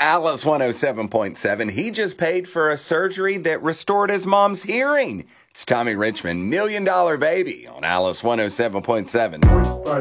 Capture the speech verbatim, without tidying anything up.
Alice one oh seven point seven. He just paid for a surgery that restored his mom's hearing. It's Tommy Richmond, Million Dollar Baby on Alice one oh seven point seven.